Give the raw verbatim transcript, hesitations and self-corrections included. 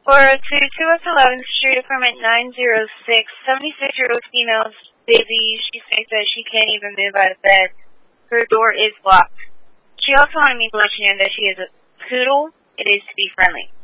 Or to two West eleventh Street, apartment nine oh six, seventy-six-year-old female, baby. She states that she can't even move out of bed. Her door is locked. She also wanted me to let you know that she is a poodle. It is to be friendly.